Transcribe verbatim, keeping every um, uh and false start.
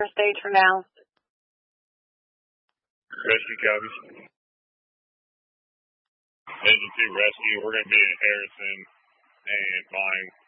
stage for now. Rescue copies. Agent two rescue. We're going to be in Harrison and Vine.